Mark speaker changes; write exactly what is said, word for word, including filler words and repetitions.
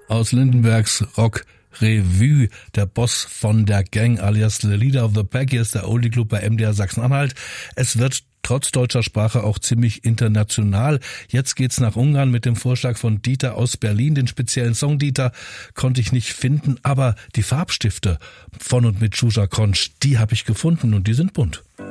Speaker 1: aus Lindenbergs Rock Revue, der Boss von der Gang alias The Leader of the Pack. Hier ist der Oldie Club bei M D R Sachsen-Anhalt. Es wird trotz deutscher Sprache auch ziemlich international. Jetzt geht's nach Ungarn mit dem Vorschlag von Dieter aus Berlin. Den speziellen Song Dieter konnte ich nicht finden, aber die Farbstifte von und mit Zsuzsa Koncs, die habe ich gefunden und die sind bunt.